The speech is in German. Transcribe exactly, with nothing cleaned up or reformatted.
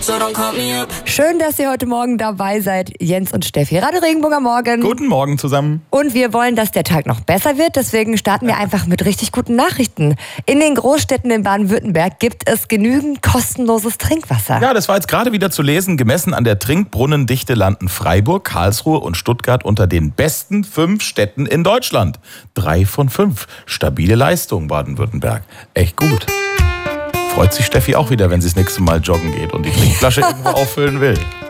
so don't call me up. Schön, dass ihr heute Morgen dabei seid, Jens und Steffi. Radio Regenbogen am Morgen. Guten Morgen zusammen. Und wir wollen, dass der Tag noch besser wird, deswegen starten wir einfach mit richtig guten Nachrichten. In den Großstädten in Baden-Württemberg gibt es genügend kostenloses Trinkwasser. Ja, das war jetzt gerade wieder zu lesen. Gemessen an der Trinkbrunnendichte landen Freiburg, Karlsruhe und Stuttgart unter den besten fünf Städten in Deutschland. Drei von fünf. Stabile Leistung, Baden-Württemberg. Echt gut. Freut sich Steffi auch wieder, wenn sie das nächste Mal joggen geht und die Trinkflasche irgendwo auffüllen will.